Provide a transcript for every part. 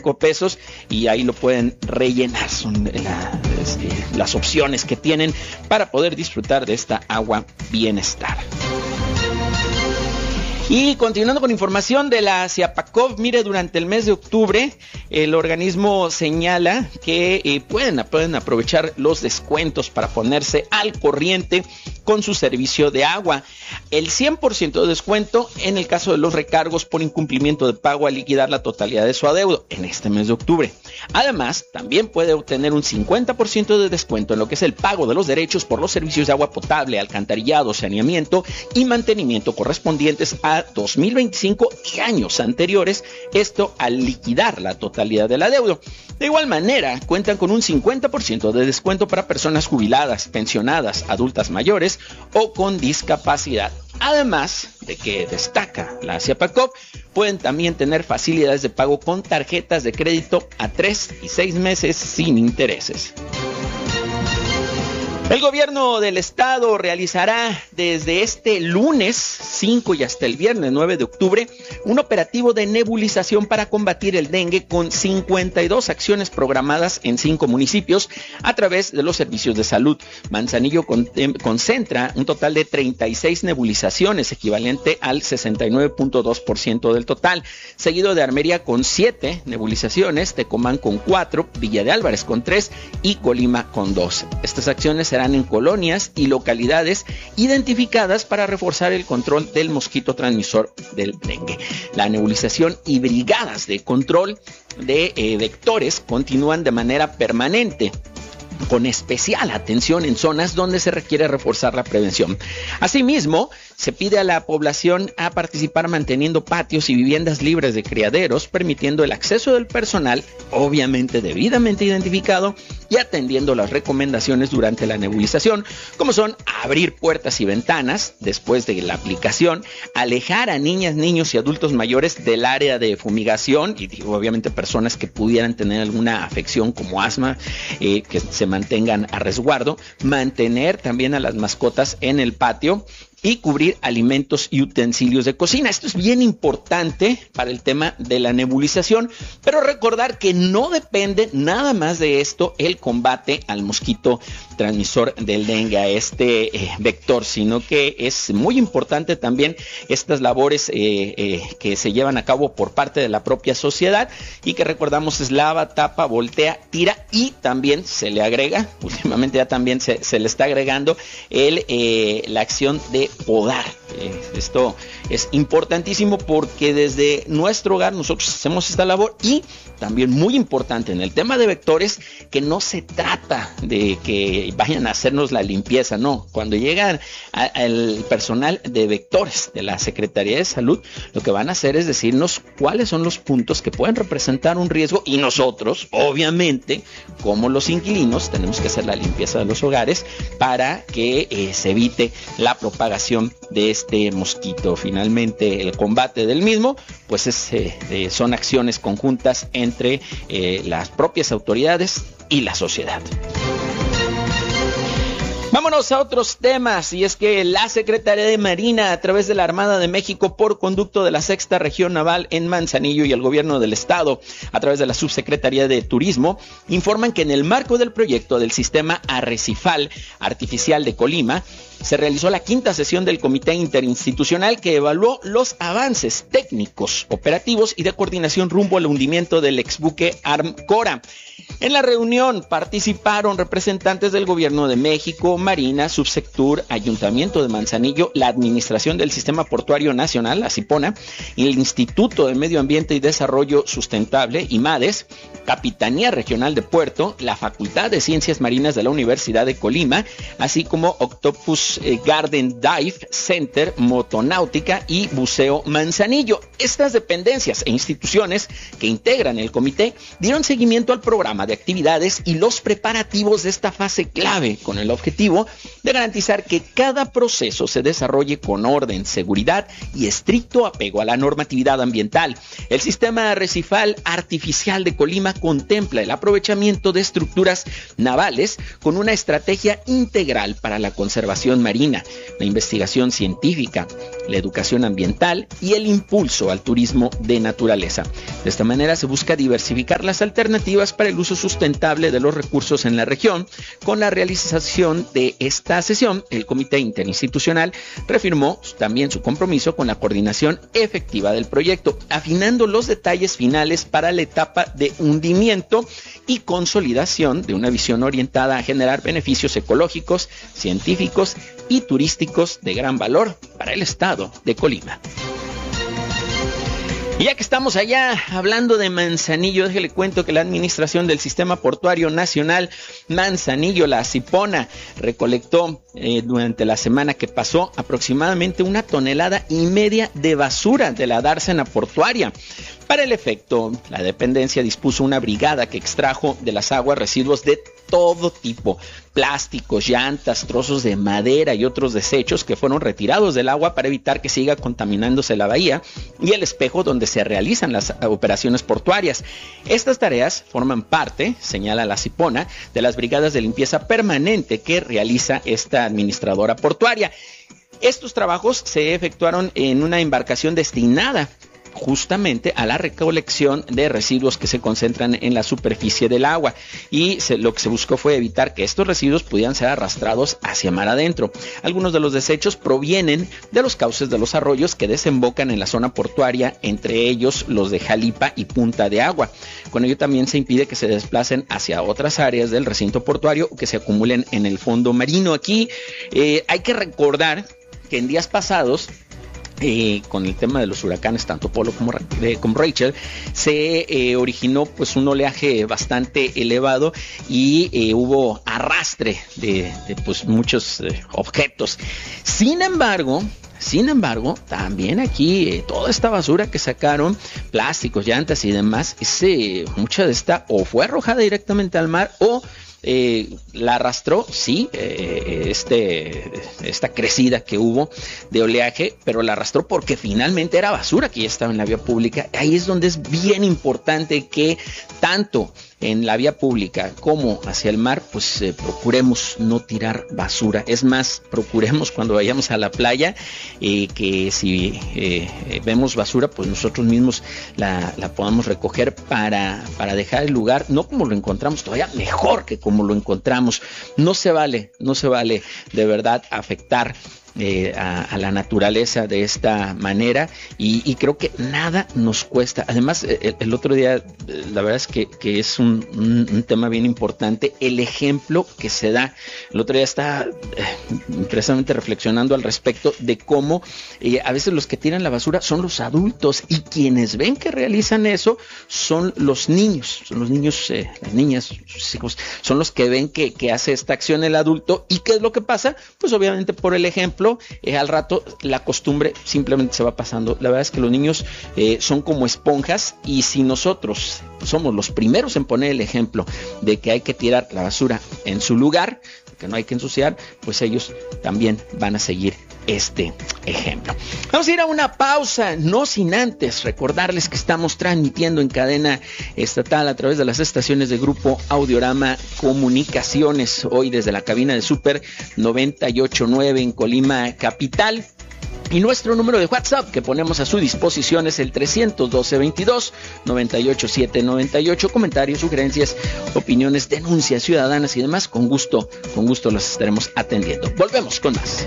25 pesos y ahí lo pueden rellenar. Son las opciones que tienen para poder disfrutar de esta agua bienestar. Y continuando con información de la Ciapacov, mire, durante el mes de octubre el organismo señala que pueden aprovechar los descuentos para ponerse al corriente con su servicio de agua. El 100% de descuento en el caso de los recargos por incumplimiento de pago al liquidar la totalidad de su adeudo en este mes de octubre. Además, también puede obtener un 50% de descuento en lo que es el pago de los derechos por los servicios de agua potable, alcantarillado, saneamiento y mantenimiento correspondientes a 2025 y años anteriores, esto al liquidar la totalidad del adeudo. De igual manera, cuentan con un 50% de descuento para personas jubiladas, pensionadas, adultas mayores o con discapacidad. Además de que destaca la Ciapacov, pueden también tener facilidades de pago con tarjetas de crédito a 3 y 6 meses sin intereses. El gobierno del estado realizará desde este lunes 5 y hasta el viernes 9 de octubre un operativo de nebulización para combatir el dengue con 52 acciones programadas en 5 municipios a través de los servicios de salud. Manzanillo concentra un total de 36 nebulizaciones, equivalente al 69.2% del total, seguido de Armería con 7 nebulizaciones, Tecomán con 4, Villa de Álvarez con 3 y Colima con 2. Estas acciones serán en colonias y localidades identificadas para reforzar el control del mosquito transmisor del dengue. La nebulización y brigadas de control de vectores continúan de manera permanente, con especial atención en zonas donde se requiere reforzar la prevención. Asimismo, se pide a la población a participar manteniendo patios y viviendas libres de criaderos, permitiendo el acceso del personal, obviamente debidamente identificado, y atendiendo las recomendaciones durante la nebulización, como son abrir puertas y ventanas después de la aplicación, alejar a niñas, niños y adultos mayores del área de fumigación, y obviamente personas que pudieran tener alguna afección como asma, que se mantengan a resguardo, mantener también a las mascotas en el patio y cubrir alimentos y utensilios de cocina. Esto es bien importante para el tema de la nebulización, pero recordar que no depende nada más de esto el combate al mosquito transmisor del dengue, a este vector, sino que es muy importante también estas labores que se llevan a cabo por parte de la propia sociedad y que recordamos es lava, tapa, voltea, tira, y también se le agrega, últimamente ya también se le está agregando la acción de podar. Esto es importantísimo porque desde nuestro hogar nosotros hacemos esta labor, y también muy importante en el tema de vectores, que no se trata de que vayan a hacernos la limpieza, no. Cuando llegan el personal de vectores de la Secretaría de Salud, lo que van a hacer es decirnos cuáles son los puntos que pueden representar un riesgo, y nosotros, obviamente, como los inquilinos, tenemos que hacer la limpieza de los hogares para que se evite la propagación de este mosquito. Finalmente, el combate del mismo, pues son acciones conjuntas entre las propias autoridades y la sociedad. Vámonos a otros temas, y es que la Secretaría de Marina, a través de la Armada de México, por conducto de la Sexta Región Naval en Manzanillo, y el Gobierno del Estado, a través de la Subsecretaría de Turismo, informan que en el marco del proyecto del Sistema Arrecifal Artificial de Colima, se realizó la 5ª sesión del Comité Interinstitucional que evaluó los avances técnicos, operativos y de coordinación rumbo al hundimiento del exbuque Armcora. En la reunión participaron representantes del Gobierno de México, Marina, Subsectur, Ayuntamiento de Manzanillo, la Administración del Sistema Portuario Nacional, la CIPONA, y el Instituto de Medio Ambiente y Desarrollo Sustentable, IMADES, Capitanía Regional de Puerto, la Facultad de Ciencias Marinas de la Universidad de Colima, así como Octopus Garden Dive Center, Motonáutica y Buceo Manzanillo. Estas dependencias e instituciones que integran el comité dieron seguimiento al programa de actividades y los preparativos de esta fase clave, con el objetivo de garantizar que cada proceso se desarrolle con orden, seguridad y estricto apego a la normatividad ambiental. El Sistema Arrecifal Artificial de Colima contempla el aprovechamiento de estructuras navales con una estrategia integral para la conservación marina, la investigación científica, la educación ambiental y el impulso al turismo de naturaleza. De esta manera se busca diversificar las alternativas para el uso sustentable de los recursos en la región. Con la realización de esta sesión, el Comité Interinstitucional reafirmó también su compromiso con la coordinación efectiva del proyecto, afinando los detalles finales para la etapa de hundimiento y consolidación de una visión orientada a generar beneficios ecológicos, científicos y turísticos de gran valor para el estado de Colima. Y ya que estamos allá hablando de Manzanillo, déjale cuento que la Administración del Sistema Portuario Nacional Manzanillo, la Cipona, recolectó durante la semana que pasó aproximadamente 1,5 toneladas de basura de la dársena portuaria. Para el efecto, la dependencia dispuso una brigada que extrajo de las aguas residuos de todo tipo, plásticos, llantas, trozos de madera y otros desechos que fueron retirados del agua para evitar que siga contaminándose la bahía y el espejo donde se realizan las operaciones portuarias. Estas tareas forman parte, señala la Cipona, de las brigadas de limpieza permanente que realiza esta administradora portuaria. Estos trabajos se efectuaron en una embarcación destinada justamente a la recolección de residuos que se concentran en la superficie del agua, y lo que se buscó fue evitar que estos residuos pudieran ser arrastrados hacia mar adentro. Algunos de los desechos provienen de los cauces de los arroyos que desembocan en la zona portuaria, entre ellos los de Jalipa y Punta de Agua. Con ello también se impide que se desplacen hacia otras áreas del recinto portuario o que se acumulen en el fondo marino. Aquí hay que recordar que en días pasados, con el tema de los huracanes, tanto Polo como Rachel, se originó pues un oleaje bastante elevado y hubo arrastre de pues muchos objetos. Sin embargo, también aquí toda esta basura que sacaron, plásticos, llantas y demás, mucha de esta o fue arrojada directamente al mar o la arrastró, sí, esta crecida que hubo de oleaje, pero la arrastró porque finalmente era basura que ya estaba en la vía pública. Ahí es donde es bien importante que tanto en la vía pública como hacia el mar, pues procuremos no tirar basura. Es más, procuremos cuando vayamos a la playa que si vemos basura, pues nosotros mismos la podamos recoger para dejar el lugar, no como lo encontramos, todavía mejor que como lo encontramos. No se vale de verdad afectar a la naturaleza de esta manera, y creo que nada nos cuesta. Además, el otro día, la verdad es que es un tema bien importante, el ejemplo que se da. El otro día estaba precisamente reflexionando al respecto de cómo a veces los que tiran la basura son los adultos, y quienes ven que realizan eso son los niños, las niñas, sus hijos, son los que ven que hace esta acción el adulto. ¿Y qué es lo que pasa? Pues obviamente por el ejemplo, al rato la costumbre simplemente se va pasando. La verdad es que los niños son como esponjas, y si nosotros somos los primeros en poner el ejemplo de que hay que tirar la basura en su lugar, que no hay que ensuciar, pues ellos también van a seguir este ejemplo. Vamos a ir a una pausa, no sin antes recordarles que estamos transmitiendo en cadena estatal a través de las estaciones de Grupo Audiorama Comunicaciones, hoy desde la cabina de Super 98.9 en Colima capital. Y nuestro número de WhatsApp que ponemos a su disposición es el 312-22-98798. Comentarios, sugerencias, opiniones, denuncias ciudadanas y demás, con gusto las estaremos atendiendo. Volvemos con más.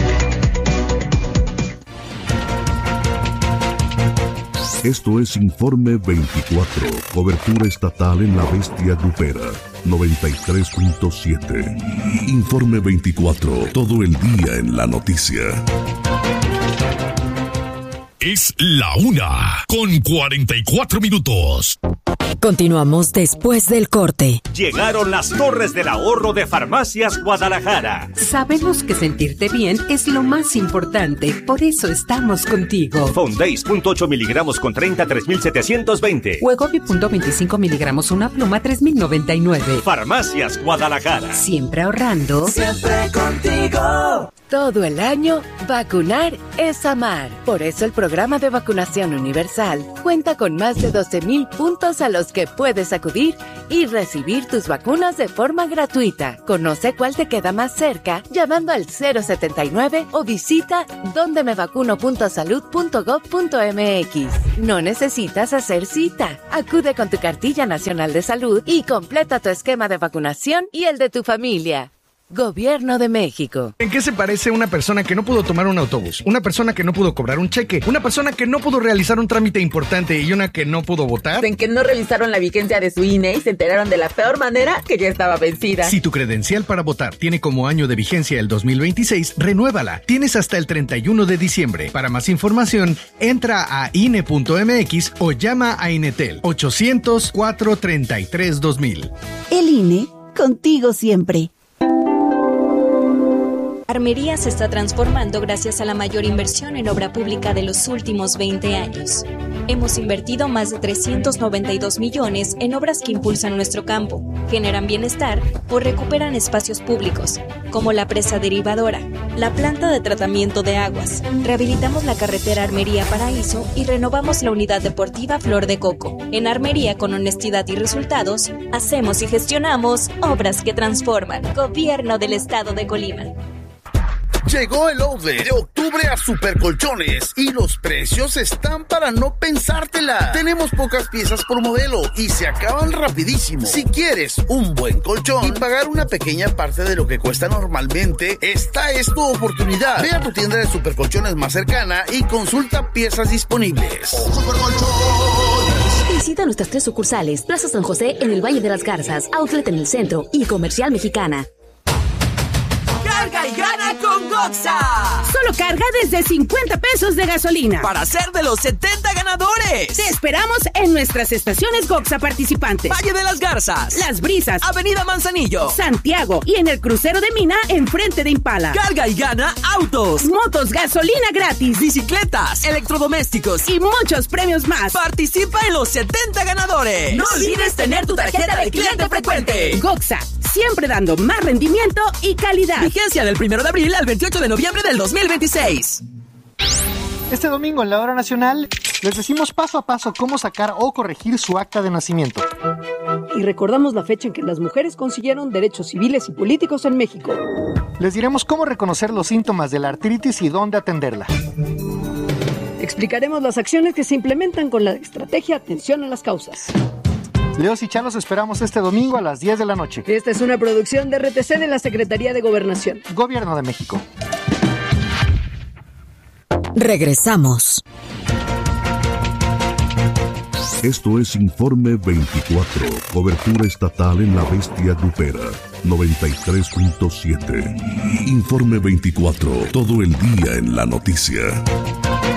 Esto es Informe 24, cobertura estatal en la bestia grupera, 93.7. Informe 24, todo el día en la noticia. Es la 1:44. Continuamos después del corte. Llegaron las Torres del Ahorro de Farmacias Guadalajara. Sabemos que sentirte bien es lo más importante, por eso estamos contigo. Fondace .8 miligramos con 30, 3,720. Wegovy .25 miligramos una pluma, 3,099. Farmacias Guadalajara. Siempre ahorrando. Siempre contigo. Todo el año, vacunar es amar. Por eso el programa de vacunación universal cuenta con más de 12,000 puntos a los que puedes acudir y recibir tus vacunas de forma gratuita. Conoce cuál te queda más cerca llamando al 079 o visita dondemevacuno.salud.gov.mx. No necesitas hacer cita. Acude con tu cartilla nacional de salud y completa tu esquema de vacunación y el de tu familia. Gobierno de México. ¿En qué se parece una persona que no pudo tomar un autobús? Una persona que no pudo cobrar un cheque, una persona que no pudo realizar un trámite importante y una que no pudo votar. En que no revisaron la vigencia de su INE y se enteraron de la peor manera que ya estaba vencida. Si tu credencial para votar tiene como año de vigencia el 2026, renuévala. Tienes hasta el 31 de diciembre. Para más información, entra a INE.mx o llama a Inetel 800-433-2000. El INE, contigo siempre. Armería se está transformando gracias a la mayor inversión en obra pública de los últimos 20 años. Hemos invertido más de 392 millones en obras que impulsan nuestro campo, generan bienestar o recuperan espacios públicos, como la presa derivadora, la planta de tratamiento de aguas. Rehabilitamos la carretera Armería-Paraíso y renovamos la unidad deportiva Flor de Coco. En Armería, con honestidad y resultados, hacemos y gestionamos obras que transforman. Gobierno del Estado de Colima. Llegó el outlet de octubre a Supercolchones y los precios están para no pensártela. Tenemos pocas piezas por modelo y se acaban rapidísimo. Si quieres un buen colchón y pagar una pequeña parte de lo que cuesta normalmente, esta es tu oportunidad. Ve a tu tienda de Supercolchones más cercana y consulta piezas disponibles. Visita nuestras 3 sucursales: Plaza San José en el Valle de las Garzas, Outlet en el centro y Comercial Mexicana. Carga y gana con Goxa. Solo carga desde 50 pesos de gasolina. Para ser de los 70 ganadores. Te esperamos en nuestras estaciones Goxa participantes: Valle de las Garzas, Las Brisas, Avenida Manzanillo, Santiago y en el crucero de Mina enfrente de Impala. Carga y gana autos, motos, gasolina gratis, bicicletas, electrodomésticos y muchos premios más. Participa en los 70 ganadores. No olvides tener tu tarjeta de cliente frecuente. Goxa, siempre dando más rendimiento y calidad. Vigencia del 1 de abril al 28 de noviembre del 2026. Este domingo en la Hora Nacional les decimos paso a paso cómo sacar o corregir su acta de nacimiento. Y recordamos la fecha en que las mujeres consiguieron derechos civiles y políticos en México. Les diremos cómo reconocer los síntomas de la artritis y dónde atenderla. Explicaremos las acciones que se implementan con la estrategia Atención a las Causas. Leos y Chalos esperamos este domingo a las 10 de la noche. Esta es una producción de RTC de la Secretaría de Gobernación. Gobierno de México. Regresamos. Esto es Informe 24, cobertura estatal en la bestia grupera, 93.7. Informe 24, todo el día en la noticia.